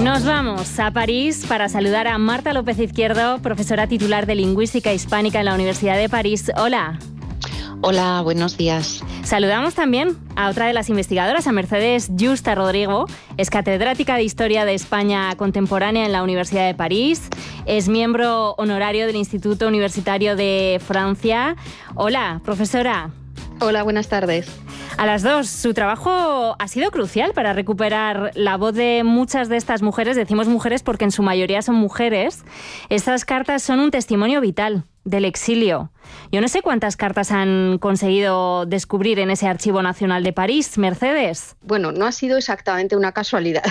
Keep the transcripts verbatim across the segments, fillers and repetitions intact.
Nos vamos a París para saludar a Marta López Izquierdo, profesora titular de Lingüística Hispánica en la Universidad de París. Hola. Hola, buenos días. Saludamos también a otra de las investigadoras, a Mercedes Yusta Rodrigo. Es catedrática de Historia de España Contemporánea en la Universidad de París. Es miembro honorario del Instituto Universitario de Francia. Hola, profesora. Hola, buenas tardes. A las dos, su trabajo ha sido crucial para recuperar la voz de muchas de estas mujeres. Decimos mujeres porque en su mayoría son mujeres. Estas cartas son un testimonio vital del exilio. Yo no sé cuántas cartas han conseguido descubrir en ese Archivo Nacional de París, Mercedes. Bueno, no ha sido exactamente una casualidad.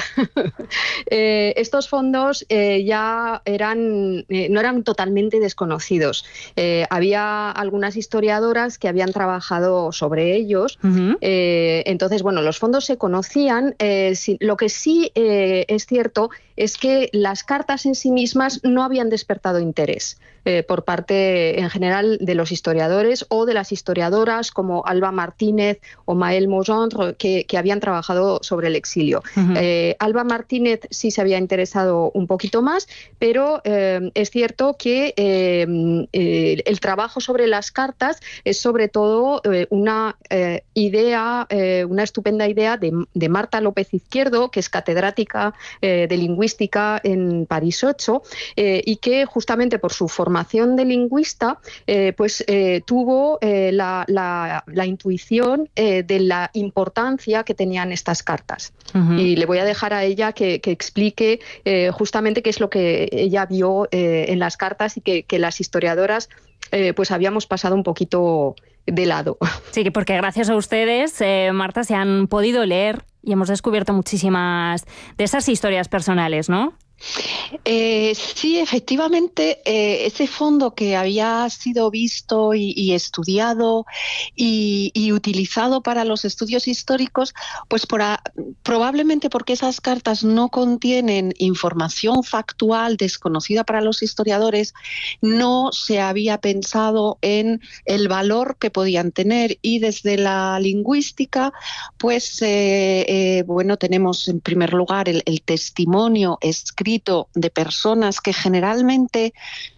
eh, estos fondos eh, ya eran, eh, no eran totalmente desconocidos. Eh, había algunas historiadoras que habían trabajado sobre ellos. Uh-huh. eh, entonces, bueno, los fondos se conocían. Eh, si, lo que sí eh, es cierto es que las cartas en sí mismas no habían despertado interés eh, por parte, en general, de los historiadores o de las historiadoras como Alba Martínez o Maëlle Mogendre, que, que habían trabajado sobre el exilio. Uh-huh. eh, Alba Martínez sí se había interesado un poquito más, pero eh, es cierto que eh, eh, el trabajo sobre las cartas es sobre todo eh, una eh, idea, eh, una estupenda idea de, de Marta López Izquierdo, que es catedrática eh, de lingüística en París ocho eh, y que justamente por su formación de lingüista eh, pues eh, tuvo eh, la, la, la intuición eh, de la importancia que tenían estas cartas. Uh-huh. Y le voy a dejar a ella que, que explique eh, justamente qué es lo que ella vio eh, en las cartas y que, que las historiadoras eh, pues habíamos pasado un poquito de lado. Sí, porque gracias a ustedes, eh, Marta, se han podido leer y hemos descubierto muchísimas de esas historias personales, ¿no? Eh, sí, efectivamente, eh, ese fondo que había sido visto y, y estudiado y, y utilizado para los estudios históricos, pues por a, probablemente porque esas cartas no contienen información factual desconocida para los historiadores, no se había pensado en el valor que podían tener, y desde la lingüística, pues eh, eh, bueno, tenemos en primer lugar el, el testimonio escrito de personas que generalmente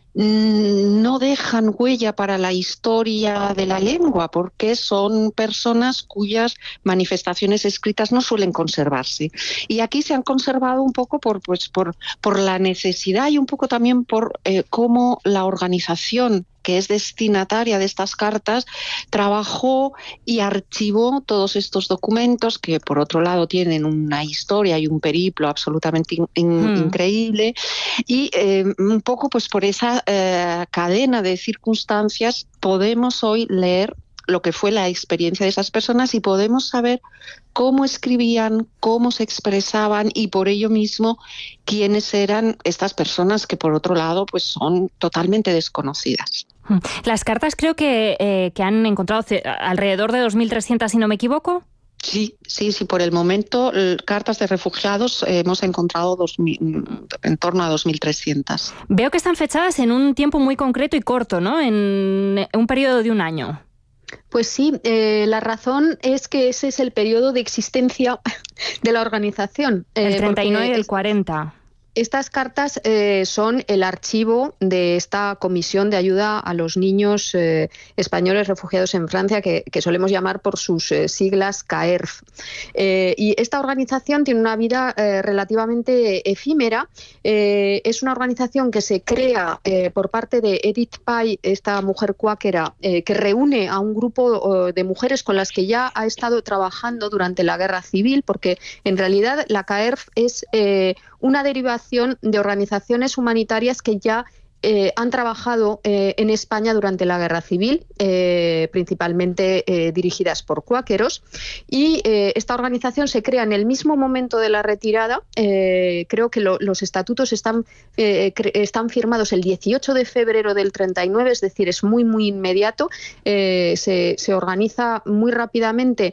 no dejan huella para la historia de la lengua, porque son personas cuyas manifestaciones escritas no suelen conservarse. Y aquí se han conservado un poco por, pues, por, por la necesidad y un poco también por eh, cómo la organización que es destinataria de estas cartas, trabajó y archivó todos estos documentos que, por otro lado, tienen una historia y un periplo absolutamente in, in, mm. increíble. Y eh, un poco pues por esa eh, cadena de circunstancias podemos hoy leer lo que fue la experiencia de esas personas y podemos saber cómo escribían, cómo se expresaban y por ello mismo quiénes eran estas personas que, por otro lado, pues son totalmente desconocidas. Las cartas creo que, eh, que han encontrado alrededor de dos mil trescientas, si no me equivoco. Sí, sí, sí. Por el momento, cartas de refugiados eh, hemos encontrado dos mil, en torno a dos mil trescientas. Veo que están fechadas en un tiempo muy concreto y corto, ¿no? En un periodo de un año. Pues sí, eh, la razón es que ese es el periodo de existencia de la organización. Eh, el treinta y nueve y el cuarenta. Estas cartas eh, son el archivo de esta Comisión de Ayuda a los Niños eh, Españoles Refugiados en Francia, que, que solemos llamar por sus eh, siglas C A E R F. Eh, y esta organización tiene una vida eh, relativamente efímera. Eh, es una organización que se crea eh, por parte de Edith Pye, esta mujer cuáquera, eh, que reúne a un grupo eh, de mujeres con las que ya ha estado trabajando durante la Guerra Civil, porque en realidad la C A E R F es eh, una derivación de organizaciones humanitarias que ya eh, han trabajado eh, en España durante la Guerra Civil, eh, principalmente eh, dirigidas por cuáqueros, y eh, esta organización se crea en el mismo momento de la retirada. Eh, creo que lo, los estatutos están, eh, están firmados el dieciocho de febrero del treinta y nueve, es decir, es muy muy inmediato. Eh, se, se organiza muy rápidamente